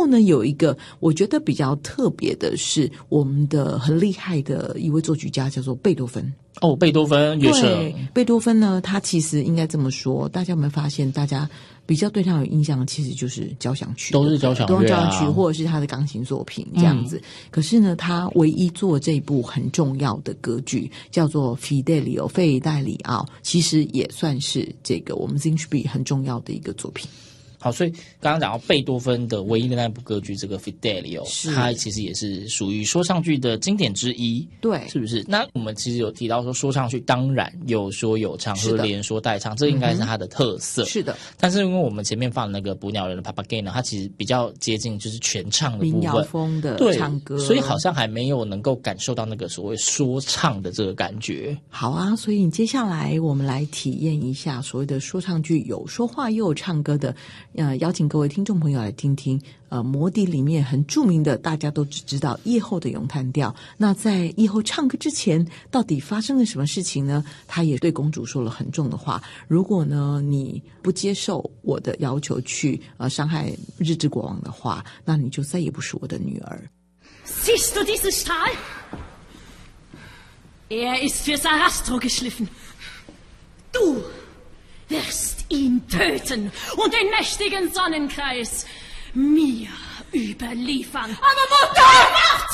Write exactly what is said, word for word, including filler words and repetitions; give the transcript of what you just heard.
呢，有一个我觉得比较特别的是，我们的很厉害的一位作曲家叫做贝多芬。 哦，贝多芬乐社。 对，贝多芬呢，他其实应该这么说，大家有没有发现，大家比较对他有印象，其实就是交响曲， 都是交响乐、啊， 都是交响曲，或者是他的钢琴作品这样子。嗯、可是呢，他唯一做这一部很重要的歌剧叫做《Fidelio》费代里奥，其实也算是这个我们 Zinchby 很重要的一个作品。 好，所以刚刚讲到贝多芬的唯一的那部歌剧，这个《Fidelio》，它其实也是属于说唱剧的经典之一， 对， 是不是？那我们其实有提到说，说唱剧当然有说有唱，或者连说带唱，这应该是它的特色。 是的， 但是因为我们前面放的那个捕鸟人的 Papageno， 它其实比较接近就是全唱的部分， 民谣风的唱歌， 所以好像还没有能够感受到那个所谓说唱的这个感觉。 好啊，所以接下来我们来体验一下所谓的说唱剧，有说话又有唱歌的。呃，邀请各位听众朋友来听听，呃，魔笛里面很著名的，大家都只知道夜后的咏叹调。那在夜后唱歌之前，到底发生了什么事情呢？他也对公主说了很重的话。如果呢你不接受我的要求去呃伤害日之国王的话，那你就再也不是我的女儿。 Siehst du diesen Stahl? Er ist für Sarastro geschliffen. Du wirst ihn töten und den mächtigen Sonnenkreis mir überliefern. Aber Mutter!